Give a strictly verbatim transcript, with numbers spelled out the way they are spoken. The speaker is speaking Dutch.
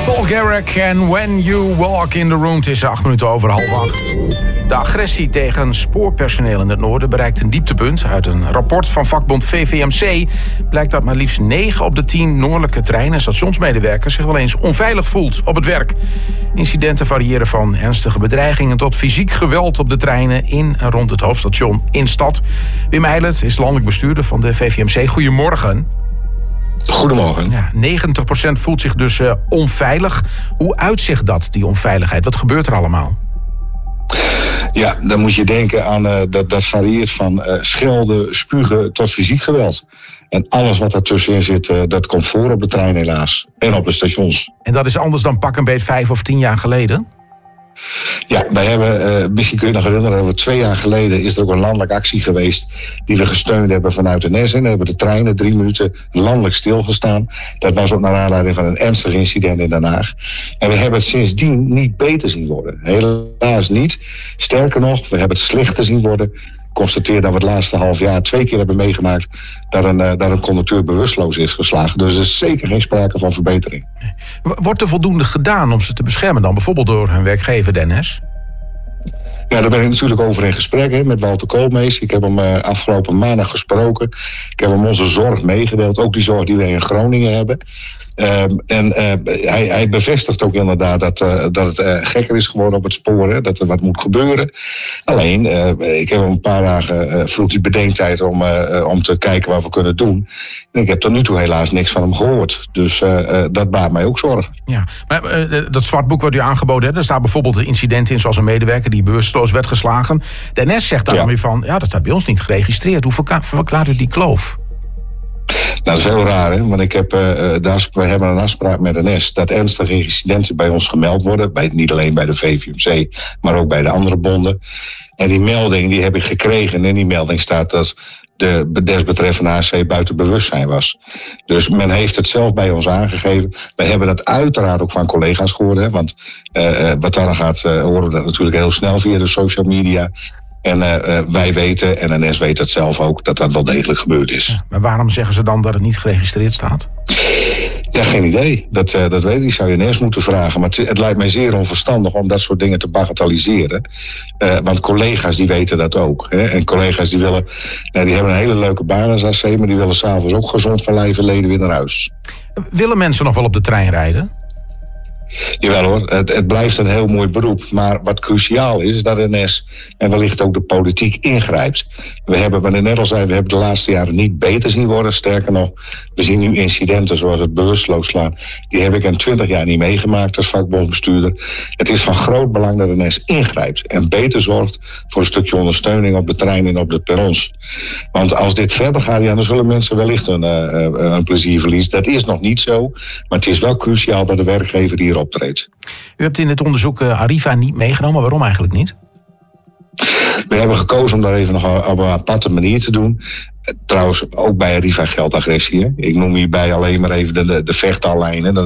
Paul Garrick en When You Walk in the Room. Het is acht minuten over half acht. De agressie tegen spoorpersoneel in het noorden bereikt een dieptepunt. Uit een rapport van vakbond V V M C blijkt dat maar liefst negen op de tien noordelijke trein- en stationsmedewerkers zich wel eens onveilig voelt op het werk. Incidenten variëren van ernstige bedreigingen tot fysiek geweld op de treinen in en rond het hoofdstation in stad. Wim Eilert is landelijk bestuurder van de V V M C. Goedemorgen. Goedemorgen. Ja, negentig procent voelt zich dus uh, onveilig. Hoe uitzicht dat, die onveiligheid? Wat gebeurt er allemaal? Ja, dan moet je denken aan uh, dat dat varieert van uh, schelden, spugen tot fysiek geweld. En alles wat daartussenin zit, uh, dat komt voor op de trein helaas. En op de stations. En dat is anders dan pak een beet vijf of tien jaar geleden? Ja, wij hebben, uh, misschien kun je nog herinneren, we twee jaar geleden is er ook een landelijke actie geweest die we gesteund hebben vanuit de N S. En dan hebben de treinen drie minuten landelijk stilgestaan. Dat was ook naar aanleiding van een ernstig incident in Den Haag. En we hebben het sindsdien niet beter zien worden. Helaas niet. Sterker nog, we hebben het slechter zien worden. Ik constateer dat we het laatste half jaar twee keer hebben meegemaakt dat een, uh, dat een conducteur bewusteloos is geslagen. Dus er is zeker geen sprake van verbetering. Wordt er voldoende gedaan om ze te beschermen dan? Bijvoorbeeld door hun werkgever, de N S? Ja, daar ben ik natuurlijk over in gesprek hè, met Walter Koolmees. Ik heb hem uh, afgelopen maandag gesproken. Ik heb hem onze zorg meegedeeld. Ook die zorg die wij in Groningen hebben. Um, en uh, hij, hij bevestigt ook inderdaad dat, uh, dat het uh, gekker is geworden op het spoor. Hè, dat er wat moet gebeuren. Alleen, uh, ik heb hem een paar dagen uh, vroeg die bedenktijd om, uh, om te kijken wat we kunnen doen. En ik heb tot nu toe helaas niks van hem gehoord. Dus uh, uh, dat baart mij ook zorgen. Ja, maar uh, dat zwartboek wat u aangeboden hebt, daar staat bijvoorbeeld een incident in zoals een medewerker die bewusteloos werd geslagen. De N S zegt daar ja. dan weer van, ja, dat staat bij ons niet geregistreerd. Hoe verka- verklaart u die kloof? Nou, dat is heel raar, hè? Want ik heb, uh, daar, we hebben een afspraak met de N S dat ernstige incidenten bij ons gemeld worden. Bij, niet alleen bij de V V M C, maar ook bij de andere bonden. En die melding die heb ik gekregen. En in die melding staat dat de desbetreffende H C buiten bewustzijn was. Dus men heeft het zelf bij ons aangegeven. Wij hebben dat uiteraard ook van collega's gehoord. Hè? Want uh, wat daar gaat, uh, horen we dat natuurlijk heel snel via de social media. En uh, wij weten, en de N S weet het zelf ook, dat dat wel degelijk gebeurd is. Ja, maar waarom zeggen ze dan dat het niet geregistreerd staat? Ja, geen idee. Dat, uh, dat weet ik. Die zou je N S moeten vragen. Maar het, het lijkt mij zeer onverstandig om dat soort dingen te bagatelliseren. Uh, want collega's die weten dat ook. Hè? En collega's die willen, uh, die hebben een hele leuke baan als A C, maar die willen s'avonds ook gezond van lijf en leden weer naar huis. Willen mensen nog wel op de trein rijden? Jawel hoor, het, het blijft een heel mooi beroep. Maar wat cruciaal is, is dat de N S en wellicht ook de politiek ingrijpt. We hebben, wat ik net al zei, we hebben de laatste jaren niet beter zien worden. Sterker nog, we zien nu incidenten zoals het bewusteloos slaan. Die heb ik in twintig jaar niet meegemaakt als vakbondsbestuurder. Het is van groot belang dat de N S ingrijpt en beter zorgt voor een stukje ondersteuning op de trein en op de perrons. Want als dit verder gaat, ja, dan zullen mensen wellicht een, uh, een plezier verliezen. Dat is nog niet zo, maar het is wel cruciaal dat de werkgever hierop optreedt. U hebt in het onderzoek uh, Arriva niet meegenomen. Waarom eigenlijk niet? We hebben gekozen om dat even nog op een aparte manier te doen. Trouwens, ook bij Arriva geldt agressie. Hè? Ik noem hierbij alleen maar even de, de, de vechtallijnen.